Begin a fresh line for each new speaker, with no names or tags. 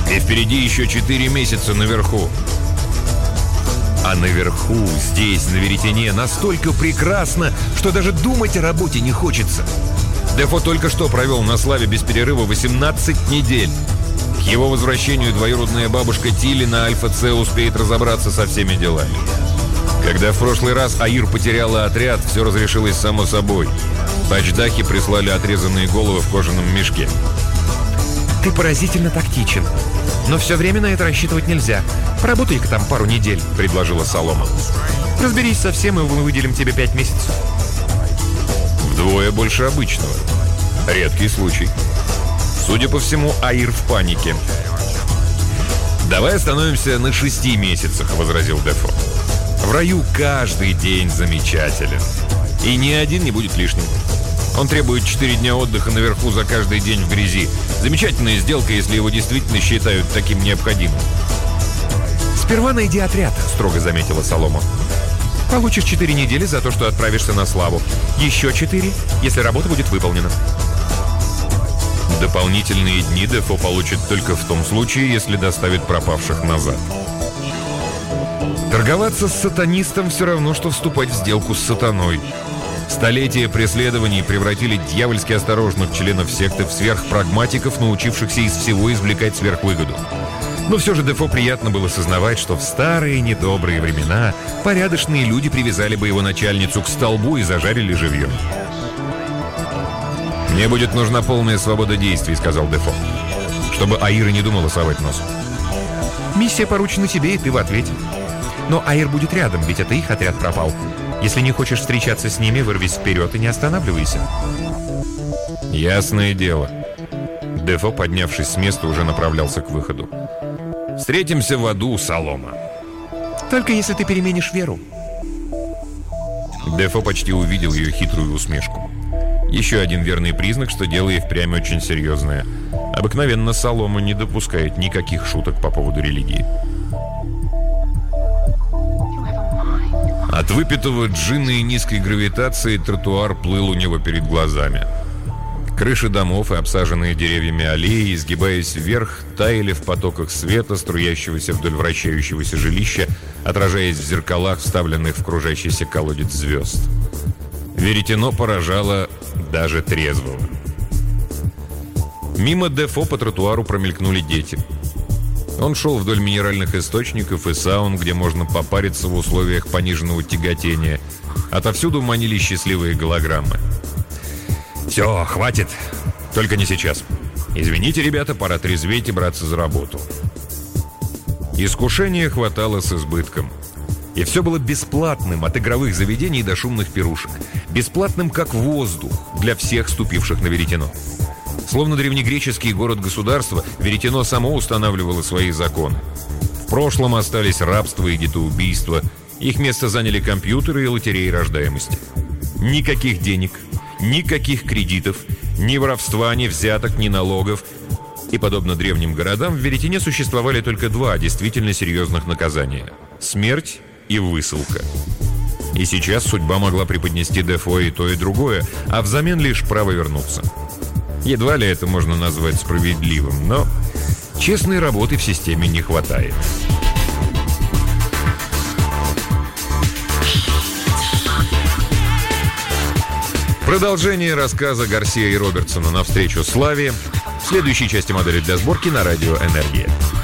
И впереди еще 4 месяца наверху. А наверху, здесь, на Веретене, настолько прекрасно, что даже думать о работе не хочется. Дефо только что провел на славе без перерыва 18 недель. К его возвращению двоюродная бабушка Тилли на Альфа-С успеет разобраться со всеми делами. Когда в прошлый раз Аир потеряла отряд, все разрешилось само собой. Бачдахи прислали отрезанные головы в кожаном мешке.
Ты поразительно тактичен. Но все время на это рассчитывать нельзя. Поработай-ка там пару недель, предложила Солома. Разберись со всем, и мы выделим тебе 5 месяцев.
Вдвое больше обычного. Редкий случай. Судя по всему, Аир в панике. «Давай остановимся на 6 месяцах», — возразил Дефо. «В раю каждый день замечателен. И ни один не будет лишним. Он требует 4 дня отдыха наверху за каждый день в грязи. Замечательная сделка, если его действительно считают таким необходимым».
«Сперва найди отряд», — строго заметила Солома. «Получишь 4 недели за то, что отправишься на славу. Еще 4, если работа будет выполнена».
Дополнительные дни Дефо получит только в том случае, если доставит пропавших назад. Торговаться с сатанистом все равно, что вступать в сделку с сатаной. Столетия преследований превратили дьявольски осторожных членов секты в сверхпрагматиков, научившихся из всего извлекать сверхвыгоду. Но все же Дефо приятно было сознавать, что в старые недобрые времена порядочные люди привязали бы его начальницу к столбу и зажарили живьем. «Мне будет нужна полная свобода действий», — сказал Дефо, «чтобы Аира не думала совать нос».
«Миссия поручена тебе, и ты в ответе. Но Аир будет рядом, ведь это их отряд пропал. Если не хочешь встречаться с ними, вырвись вперед и не останавливайся».
«Ясное дело». Дефо, поднявшись с места, уже направлялся к выходу. «Встретимся в аду, Солома».
«Только если ты переменишь веру».
Дефо почти увидел ее хитрую усмешку. Еще один верный признак, что дело и впрямь очень серьезное. Обыкновенно Солома не допускает никаких шуток по поводу религии. От выпитого джина и низкой гравитации тротуар плыл у него перед глазами. Крыши домов и обсаженные деревьями аллеи, изгибаясь вверх, таяли в потоках света, струящегося вдоль вращающегося жилища, отражаясь в зеркалах, вставленных в кружащийся колодец звезд. Веретено поражало даже трезвого. Мимо Дефо по тротуару промелькнули дети. Он шел вдоль минеральных источников и саун, где можно попариться в условиях пониженного тяготения. Отовсюду манили счастливые голограммы. «Все, хватит. Только не сейчас. Извините, ребята, пора трезветь и браться за работу». Искушения хватало с избытком. И все было бесплатным, от игровых заведений до шумных пирушек. Бесплатным, как воздух, для всех ступивших на Веретено. Словно древнегреческий город-государство, Веретено само устанавливало свои законы. В прошлом остались рабство и детоубийство. Их место заняли компьютеры и лотереи рождаемости. Никаких денег, никаких кредитов, ни воровства, ни взяток, ни налогов. И, подобно древним городам, в Веретене существовали только 2 действительно серьезных наказания – смерть и высылка. И сейчас судьба могла преподнести Дефо и то, и другое, а взамен лишь право вернуться. Едва ли это можно назвать справедливым, но честной работы в системе не хватает. Продолжение рассказа Гарсия и Робертсона «Навстречу славе» в следующей части «Модели для сборки» на радио «Энергия».